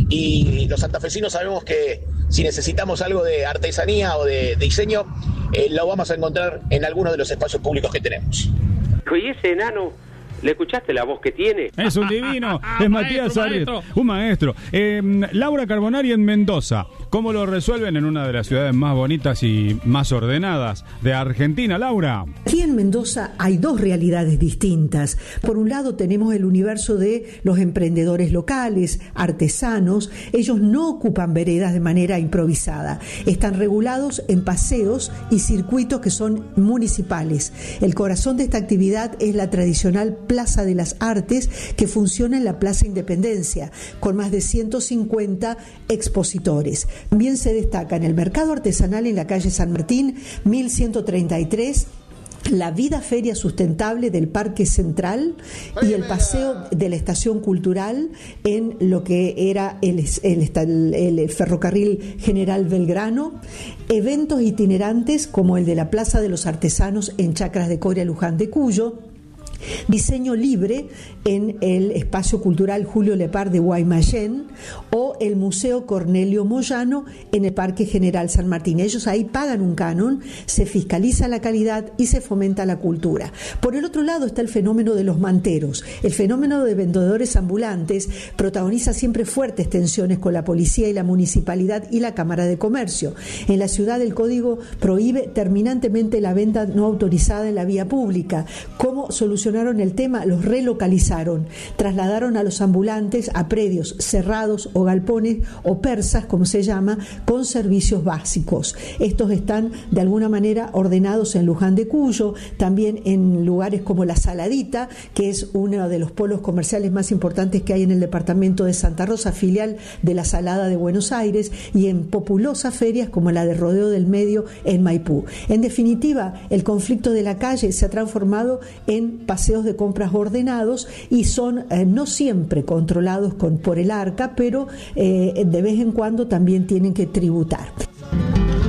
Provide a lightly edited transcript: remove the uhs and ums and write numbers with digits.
y los santafesinos sabemos que si necesitamos algo de artesanía o de diseño, lo vamos a encontrar en algunos de los espacios públicos que tenemos. ¿Y ese enano, le escuchaste la voz que tiene? Es un divino, es Matías Arriet, un maestro. Laura Carbonari en Mendoza, ¿cómo lo resuelven en una de las ciudades más bonitas y más ordenadas de Argentina, Laura? Aquí en Mendoza hay dos realidades distintas. Por un lado tenemos el universo de los emprendedores locales, artesanos. Ellos no ocupan veredas de manera improvisada. Están regulados en paseos y circuitos que son municipales. El corazón de esta actividad es la tradicional Plaza de las Artes, que funciona en la Plaza Independencia, con más de 150 expositores. También se destaca en el mercado artesanal en la calle San Martín, 1133, la Vida Feria Sustentable del Parque Central y el paseo de la Estación Cultural en lo que era el Ferrocarril General Belgrano, eventos itinerantes como el de la Plaza de los Artesanos en Chacras de Coria, Luján de Cuyo, diseño libre en el Espacio Cultural Julio Lepar de Guaymallén o el Museo Cornelio Moyano en el Parque General San Martín. Ellos ahí pagan un canon, se fiscaliza la calidad y se fomenta la cultura. Por el otro lado está el fenómeno de los manteros. El fenómeno de vendedores ambulantes protagoniza siempre fuertes tensiones con la policía y la municipalidad y la Cámara de Comercio. En la ciudad el código prohíbe terminantemente la venta no autorizada en la vía pública. ¿Cómo solucionaron el tema? Los relocalizaron, trasladaron a los ambulantes a predios cerrados o galpones o persas, como se llama, con servicios básicos. Estos están de alguna manera ordenados en Luján de Cuyo, también en lugares como La Saladita, que es uno de los polos comerciales más importantes que hay en el departamento de Santa Rosa, filial de La Salada de Buenos Aires, y en populosas ferias como la de Rodeo del Medio en Maipú. En definitiva, el conflicto de la calle se ha transformado en paseos de compras ordenados y son no siempre controlados por el ARCA, pero de vez en cuando también tienen que tributar.